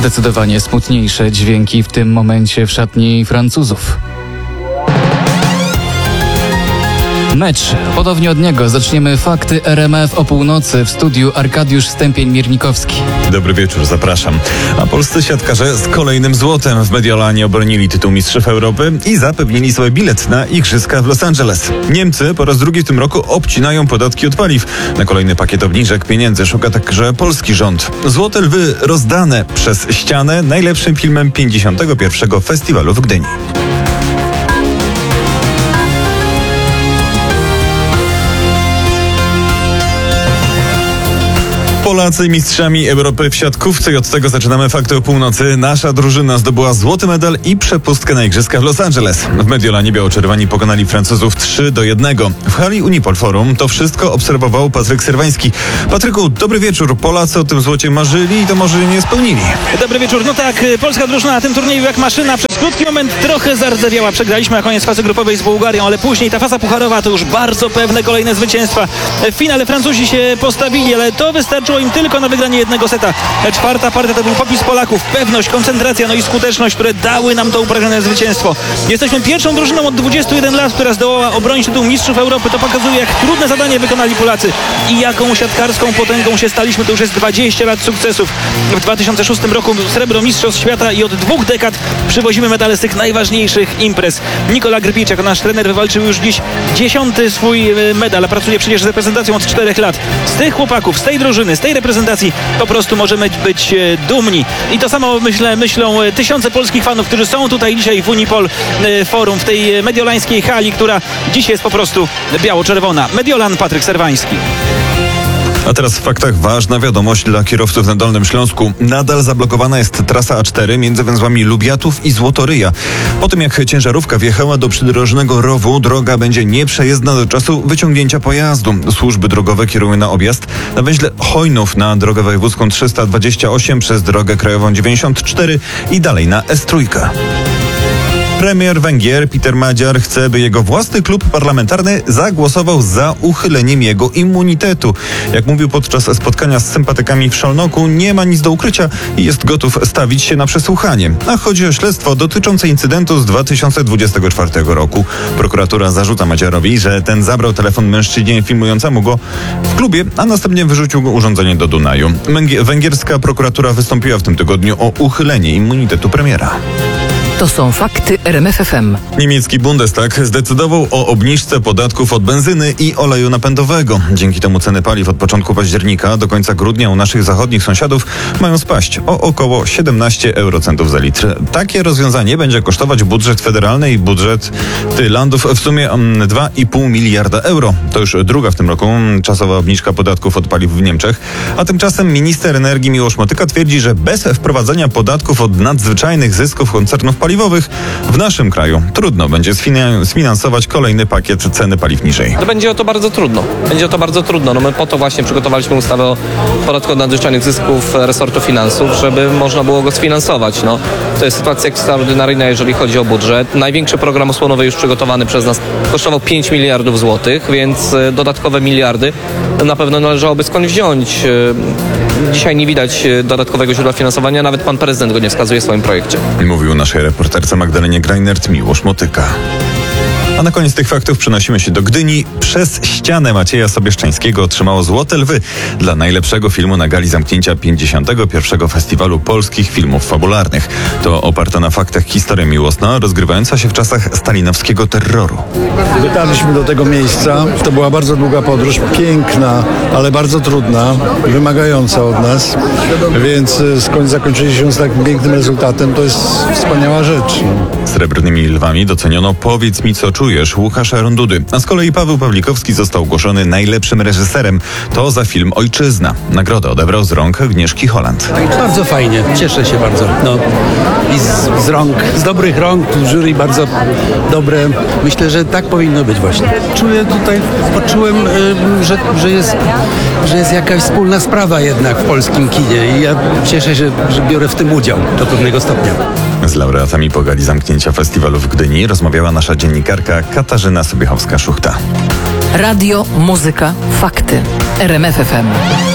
Zdecydowanie smutniejsze dźwięki w tym momencie w szatni Francuzów. Mecz. Podobnie od niego zaczniemy fakty RMF o północy. W studiu Arkadiusz Stępień-Miernikowski. Dobry wieczór, zapraszam. A polscy siatkarze z kolejnym złotem w Mediolanie obronili tytuł Mistrzów Europy i zapewnili sobie bilet na Igrzyska w Los Angeles. Niemcy po raz drugi w tym roku obcinają podatki od paliw. Na kolejny pakiet obniżek pieniędzy szuka także polski rząd. Złote lwy rozdane przez ścianę najlepszym filmem 51. Festiwalu w Gdyni. Polacy mistrzami Europy w siatkówce i od tego zaczynamy fakty o północy. Nasza drużyna zdobyła złoty medal i przepustkę na Igrzyska w Los Angeles. W Mediolanie biało-czerwoni pokonali Francuzów 3-1. W hali Unipol Forum to wszystko obserwował Patryk Serwański. Patryku, dobry wieczór. Polacy o tym złocie marzyli i to może nie spełnili. Dobry wieczór. No tak, polska drużyna na tym turnieju jak maszyna. Przez krótki moment trochę zardzewiała. Przegraliśmy na koniec fazy grupowej z Bułgarią, ale później ta faza pucharowa to już bardzo pewne kolejne zwycięstwa. W finale Francuzi się postawili, ale to wystarczyło im tylko na wygranie jednego seta. Czwarta partia to był popis Polaków. Pewność, koncentracja, no i skuteczność, które dały nam to upragnione zwycięstwo. Jesteśmy pierwszą drużyną od 21 lat, która zdołała obronić tytuł Mistrzów Europy. To pokazuje, jak trudne zadanie wykonali Polacy i jaką siatkarską potęgą się staliśmy. To już jest 20 lat sukcesów. W 2006 roku srebro Mistrzostw Świata i od 2 dekad przywozimy medale z tych najważniejszych imprez. Nikola Grbić, jako nasz trener, wywalczył już dziś 10. swój medal, a pracuje przecież z reprezentacją od 4 lat. Z tych chłopaków, z tej drużyny, z tej reprezentacji po prostu możemy być dumni. I to samo myślą tysiące polskich fanów, którzy są tutaj dzisiaj w Unipol Forum, w tej mediolańskiej hali, która dziś jest po prostu biało-czerwona. Mediolan, Patryk Serwański. A teraz w faktach ważna wiadomość dla kierowców na Dolnym Śląsku. Nadal zablokowana jest trasa A4 między węzłami Lubiatów i Złotoryja. Po tym, jak ciężarówka wjechała do przydrożnego rowu, droga będzie nieprzejezdna do czasu wyciągnięcia pojazdu. Służby drogowe kierują na objazd na węźle Chojnów na drogę wojewódzką 328 przez drogę krajową 94 i dalej na S3. Premier Węgier Peter Madziar chce, by jego własny klub parlamentarny zagłosował za uchyleniem jego immunitetu. Jak mówił podczas spotkania z sympatykami w Szolnoku, nie ma nic do ukrycia i jest gotów stawić się na przesłuchanie. A chodzi o śledztwo dotyczące incydentu z 2024 roku. Prokuratura zarzuca Madziarowi, że ten zabrał telefon mężczyźnie filmującemu go w klubie, a następnie wyrzucił go urządzenie do Dunaju. Węgierska prokuratura wystąpiła w tym tygodniu o uchylenie immunitetu premiera. To są fakty RMF FM. Niemiecki Bundestag zdecydował o obniżce podatków od benzyny i oleju napędowego. Dzięki temu ceny paliw od początku października do końca grudnia u naszych zachodnich sąsiadów mają spaść o około 17 eurocentów za litr. Takie rozwiązanie będzie kosztować budżet federalny i budżet landów w sumie 2,5 miliarda euro. To już druga w tym roku czasowa obniżka podatków od paliw w Niemczech. A tymczasem minister energii Miłosz Motyka twierdzi, że bez wprowadzenia podatków od nadzwyczajnych zysków koncernów paliwowych w naszym kraju trudno będzie sfinansować kolejny pakiet ceny paliw niżej. To będzie to bardzo trudno. No my po to właśnie przygotowaliśmy ustawę o podatku od nadzwyczajnych zysków resortu finansów, żeby można było go sfinansować. No, to jest sytuacja ekstraordynaryjna, jeżeli chodzi o budżet. Największy program osłonowy już przygotowany przez nas kosztował 5 miliardów złotych, więc dodatkowe miliardy na pewno należałoby skądś wziąć. Dzisiaj nie widać dodatkowego źródła finansowania, nawet pan prezydent go nie wskazuje w swoim projekcie. Mówił naszej reporterce Magdalenie Greinert Miłosz Motyka. A na koniec tych faktów przenosimy się do Gdyni. Przez ścianę Macieja Sobieszczańskiego otrzymało Złote Lwy dla najlepszego filmu na gali zamknięcia 51. Festiwalu Polskich Filmów Fabularnych. To oparta na faktach historia miłosna, rozgrywająca się w czasach stalinowskiego terroru. Dotarliśmy do tego miejsca. To była bardzo długa podróż, piękna, ale bardzo trudna, wymagająca od nas. Więc zakończyli się z takim pięknym rezultatem. To jest wspaniała rzecz. Srebrnymi lwami doceniono Powiedz mi, co czujesz Łukasza Rondudy. A z kolei Paweł Pawlikowski został ogłoszony najlepszym reżyserem. To za film Ojczyzna. Nagrodę odebrał z rąk Agnieszki Holland. Bardzo fajnie, cieszę się bardzo. No. I z dobrych rąk, jury bardzo dobre. Myślę, że tak powinno być właśnie. Poczułem, że jest jakaś wspólna sprawa jednak w polskim kinie i ja cieszę się, że biorę w tym udział do pewnego stopnia. Z laureatami po gali zamknięcia festiwalu w Gdyni rozmawiała nasza dziennikarka Katarzyna Sobiechowska-Szuchta. Radio, muzyka, fakty. RMF FM.